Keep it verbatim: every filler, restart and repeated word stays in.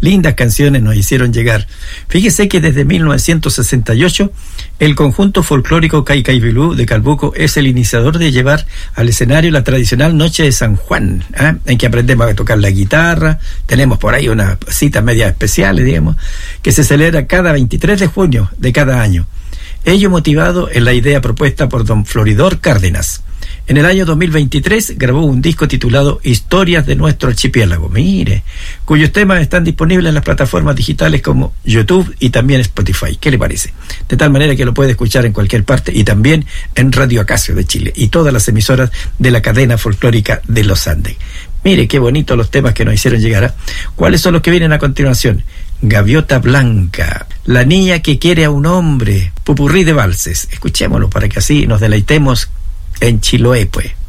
lindas canciones nos hicieron llegar. Fíjese que desde mil novecientos sesenta y ocho el conjunto folclórico Caycaybilú de Calbuco es el iniciador de llevar al escenario la tradicional Noche de San Juan, ¿eh? en que aprendemos a tocar la guitarra. Tenemos por ahí unas citas medias especiales, digamos, que se celebra cada veintitrés de junio de cada año. Ello motivado en la idea propuesta por don Floridor Cárdenas. En el año dos mil veintitrés grabó un disco titulado Historias de nuestro archipiélago, mire, cuyos temas están disponibles en las plataformas digitales como YouTube y también Spotify. ¿Qué le parece? De tal manera que lo puede escuchar en cualquier parte y también en Radio Acacio de Chile y todas las emisoras de la cadena folclórica de los Andes. Mire qué bonitos los temas que nos hicieron llegar, ¿eh? ¿Cuáles son los que vienen a continuación? Gaviota Blanca, La niña que quiere a un hombre, Pupurrí de valses. Escuchémoslo para que así nos deleitemos en Chiloé, pues.